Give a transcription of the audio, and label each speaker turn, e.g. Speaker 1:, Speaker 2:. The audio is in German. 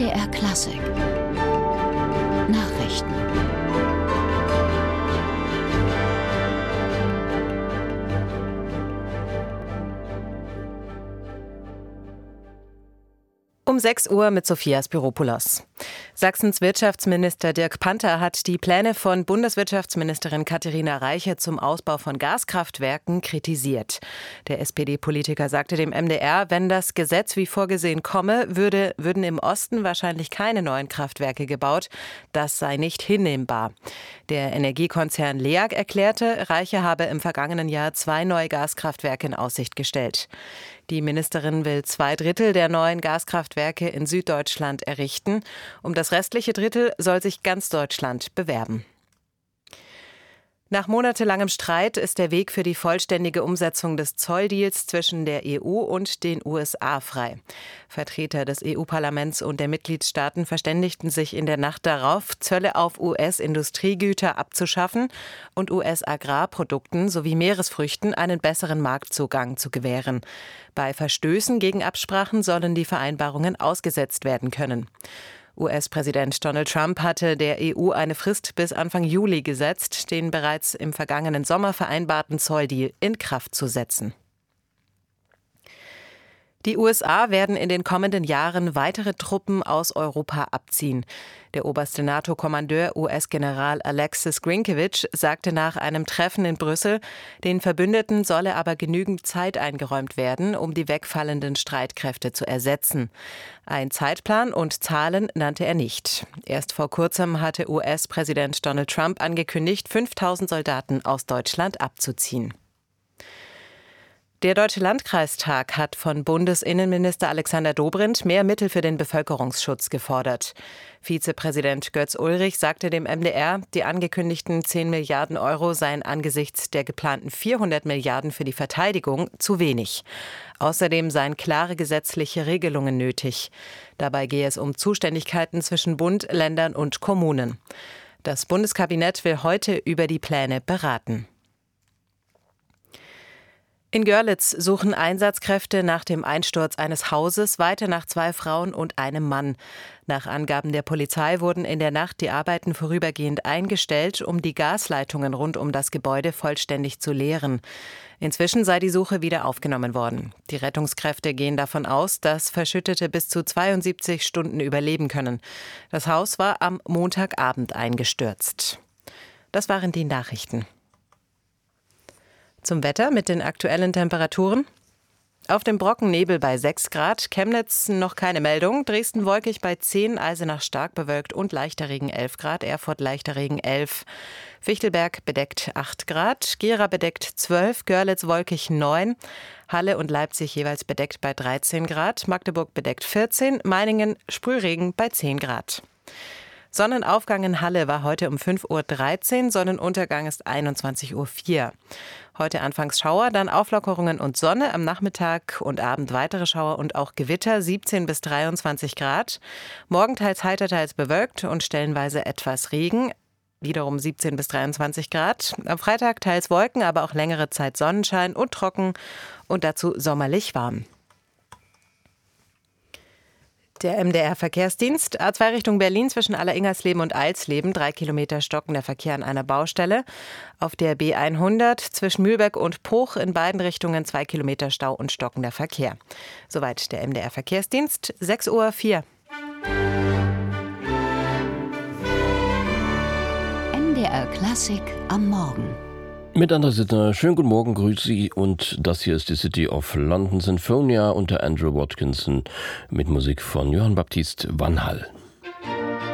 Speaker 1: MDR Klassik Nachrichten.
Speaker 2: Um 6 Uhr mit Sophia Spiropoulos. Sachsens Wirtschaftsminister Dirk Panther hat die Pläne von Bundeswirtschaftsministerin Katharina Reiche zum Ausbau von Gaskraftwerken kritisiert. Der SPD-Politiker sagte dem MDR, wenn das Gesetz wie vorgesehen komme, würden im Osten wahrscheinlich keine neuen Kraftwerke gebaut. Das sei nicht hinnehmbar. Der Energiekonzern LEAG erklärte, Reiche habe im vergangenen Jahr 2 neue Gaskraftwerke in Aussicht gestellt. Die Ministerin will 2/3 der neuen Gaskraftwerke in Süddeutschland errichten. Um das restliche Drittel soll sich ganz Deutschland bewerben. Nach monatelangem Streit ist der Weg für die vollständige Umsetzung des Zolldeals zwischen der EU und den USA frei. Vertreter des EU-Parlaments und der Mitgliedstaaten verständigten sich in der Nacht darauf, Zölle auf US-Industriegüter abzuschaffen und US-Agrarprodukten sowie Meeresfrüchten einen besseren Marktzugang zu gewähren. Bei Verstößen gegen Absprachen sollen die Vereinbarungen ausgesetzt werden können. US-Präsident Donald Trump hatte der EU eine Frist bis Anfang Juli gesetzt, den bereits im vergangenen Sommer vereinbarten Zolldeal in Kraft zu setzen. Die USA werden in den kommenden Jahren weitere Truppen aus Europa abziehen. Der oberste NATO-Kommandeur US-General Alexis Grinkewitsch sagte nach einem Treffen in Brüssel, den Verbündeten solle aber genügend Zeit eingeräumt werden, um die wegfallenden Streitkräfte zu ersetzen. Ein Zeitplan und Zahlen nannte er nicht. Erst vor kurzem hatte US-Präsident Donald Trump angekündigt, 5.000 Soldaten aus Deutschland abzuziehen. Der Deutsche Landkreistag hat von Bundesinnenminister Alexander Dobrindt mehr Mittel für den Bevölkerungsschutz gefordert. Vizepräsident Götz Ulrich sagte dem MDR, die angekündigten 10 Milliarden Euro seien angesichts der geplanten 400 Milliarden für die Verteidigung zu wenig. Außerdem seien klare gesetzliche Regelungen nötig. Dabei gehe es um Zuständigkeiten zwischen Bund, Ländern und Kommunen. Das Bundeskabinett will heute über die Pläne beraten. In Görlitz suchen Einsatzkräfte nach dem Einsturz eines Hauses weiter nach 2 Frauen und einem Mann. Nach Angaben der Polizei wurden in der Nacht die Arbeiten vorübergehend eingestellt, um die Gasleitungen rund um das Gebäude vollständig zu leeren. Inzwischen sei die Suche wieder aufgenommen worden. Die Rettungskräfte gehen davon aus, dass Verschüttete bis zu 72 Stunden überleben können. Das Haus war am Montagabend eingestürzt. Das waren die Nachrichten. Zum Wetter mit den aktuellen Temperaturen. Auf dem Brocken Nebel bei 6 Grad, Chemnitz noch keine Meldung, Dresden wolkig bei 10, Eisenach stark bewölkt und leichter Regen 11 Grad, Erfurt leichter Regen 11, Fichtelberg bedeckt 8 Grad, Gera bedeckt 12, Görlitz wolkig 9, Halle und Leipzig jeweils bedeckt bei 13 Grad, Magdeburg bedeckt 14, Meiningen Sprühregen bei 10 Grad. Sonnenaufgang in Halle war heute um 5:13 Uhr, Sonnenuntergang ist 21:04 Uhr. Heute anfangs Schauer, dann Auflockerungen und Sonne, am Nachmittag und Abend weitere Schauer und auch Gewitter, 17 bis 23 Grad. Morgen teils heiter, teils bewölkt und stellenweise etwas Regen, wiederum 17 bis 23 Grad. Am Freitag teils Wolken, aber auch längere Zeit Sonnenschein und trocken und dazu sommerlich warm. Der MDR-Verkehrsdienst, A2 Richtung Berlin zwischen Alleringhersleben und Eilsleben, 3 Kilometer stockender Verkehr an einer Baustelle. Auf der B100 zwischen Mühlberg und Bruch in beiden Richtungen 2 Kilometer Stau und stockender Verkehr. Soweit der MDR-Verkehrsdienst, 6:04 Uhr.
Speaker 1: MDR Klassik am Morgen.
Speaker 3: Mit André Sittner, schönen guten Morgen, grüße Sie, und das hier ist die City of London Sinfonia unter Andrew Watkinson mit Musik von Johann Baptist van Hall.